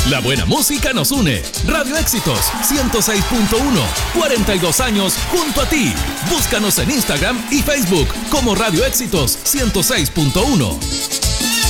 La buena música nos une. Radio Éxitos 106.1. 42 años junto a ti. Búscanos en Instagram y Facebook como Radio Éxitos 106.1.